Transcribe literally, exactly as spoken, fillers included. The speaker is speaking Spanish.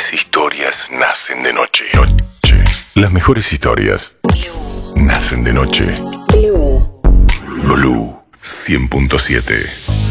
mejores historias nacen de noche. Noche. Las mejores historias nacen de noche. Blue. Blue cien punto siete.